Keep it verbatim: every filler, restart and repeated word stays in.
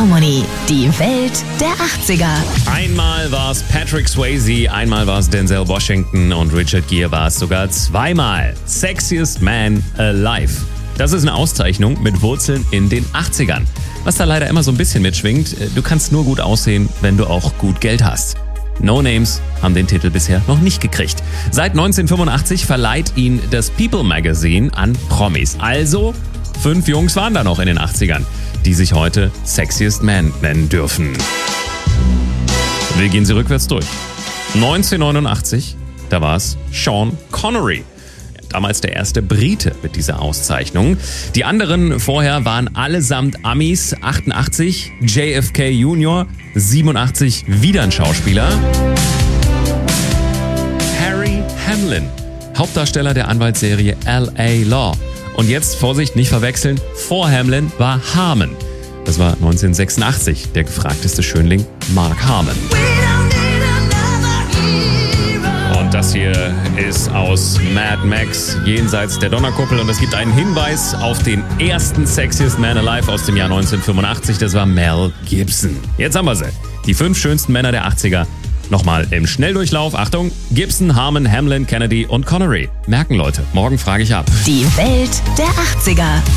Harmony. Die Welt der achtziger. Einmal war es Patrick Swayze, einmal war es Denzel Washington und Richard Gere war es sogar zweimal. Sexiest Man Alive. Das ist eine Auszeichnung mit Wurzeln in den achtzigern. Was da leider immer so ein bisschen mitschwingt, du kannst nur gut aussehen, wenn du auch gut Geld hast. No Names haben den Titel bisher noch nicht gekriegt. Seit neunzehnhundertfünfundachtzig verleiht ihn das People Magazine an Promis. Also fünf Jungs waren da noch in den achtzigern, die sich heute Sexiest Man nennen dürfen. Wir gehen sie rückwärts durch. neunzehnhundertneunundachtzig, da war es Sean Connery. Damals der erste Brite mit dieser Auszeichnung. Die anderen vorher waren allesamt Amis. achtundachtzig J F K Junior, siebenundachtzig wieder ein Schauspieler. Harry Hamlin, Hauptdarsteller der Anwaltsserie L A Law. Und jetzt, Vorsicht, nicht verwechseln, vor Hamlin war Harmon. Das war neunzehnhundertsechsundachtzig der gefragteste Schönling Mark Harmon. Und das hier ist aus Mad Max, Jenseits der Donnerkuppel. Und es gibt einen Hinweis auf den ersten Sexiest Man Alive aus dem Jahr neunzehnhundertfünfundachtzig. Das war Mel Gibson. Jetzt haben wir sie. Die fünf schönsten Männer der achtziger. Nochmal im Schnelldurchlauf. Achtung, Gibson, Harmon, Hamlin, Kennedy und Connery. Merken, Leute, morgen frage ich ab. Die Welt der achtziger.